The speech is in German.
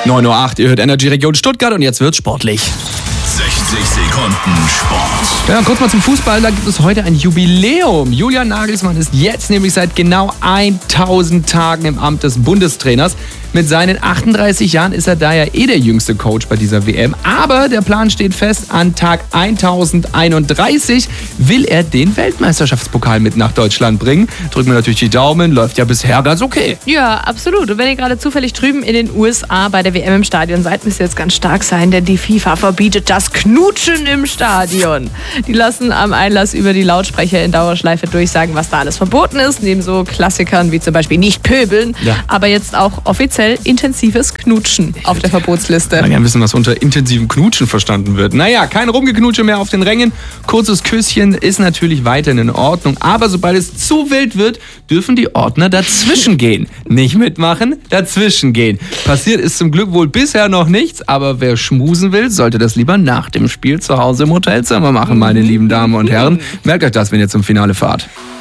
9:08 Uhr, ihr hört Energy Region Stuttgart und jetzt wird's sportlich. 60 Sekunden Sport. Ja, kurz mal zum Fußball, da gibt es heute ein Jubiläum. Julian Nagelsmann ist jetzt nämlich seit genau 1000 Tagen im Amt des Bundestrainers. Mit seinen 38 Jahren ist er da ja der jüngste Coach bei dieser WM. Aber der Plan steht fest, an Tag 1031 will er den Weltmeisterschaftspokal mit nach Deutschland bringen. Drücken wir natürlich die Daumen, läuft ja bisher ganz okay. Ja, absolut. Und wenn ihr gerade zufällig drüben in den USA bei der WM im Stadion seid, müsst ihr jetzt ganz stark sein, denn die FIFA verbietet das Knutschen im Stadion. Die lassen am Einlass über die Lautsprecher in Dauerschleife durchsagen, was da alles verboten ist, neben so Klassikern wie zum Beispiel nicht pöbeln, aber jetzt auch offiziell intensives Knutschen auf der Verbotsliste. Ich will gerne wissen, was unter intensivem Knutschen verstanden wird. Naja, kein Rumgeknutsche mehr auf den Rängen. Kurzes Küsschen ist natürlich weiterhin in Ordnung, aber sobald es zu wild wird, dürfen die Ordner dazwischen gehen. Nicht mitmachen, dazwischen gehen. Passiert ist zum Glück wohl bisher noch nichts, aber wer schmusen will, sollte das lieber nach dem Spiel zu Hause im Hotelzimmer machen, meine lieben Damen und Herren. Merkt euch das, wenn ihr zum Finale fahrt.